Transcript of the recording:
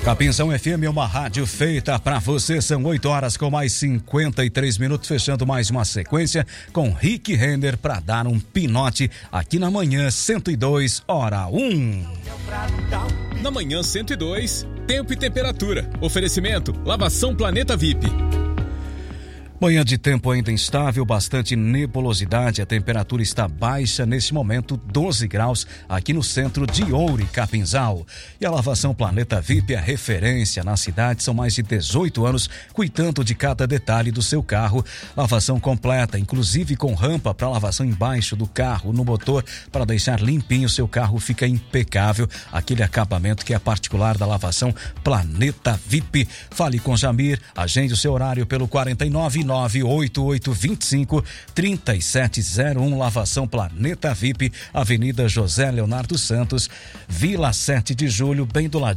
Capinzão FM é uma rádio feita pra você. São 8 horas com mais 53 minutos, fechando mais uma sequência com Rick Renner pra dar um pinote aqui na manhã 102, hora 1. Na manhã 102, tempo e temperatura. Oferecimento, Lavação Planeta VIP. Manhã de tempo ainda instável, bastante nebulosidade, a temperatura está baixa neste momento, 12 graus aqui no centro de Ouro e Capinzal. E a Lavação Planeta VIP é a referência na cidade, são mais de 18 anos cuidando de cada detalhe do seu carro. Lavação completa, inclusive com rampa para lavação embaixo do carro, no motor, para deixar limpinho, seu carro fica impecável. Aquele acabamento que é particular da Lavação Planeta VIP. Fale com Jamir, agende o seu horário pelo 49988253701, Lavação Planeta VIP, Avenida José Leonardo Santos, Vila 7 de Julho, bem do lado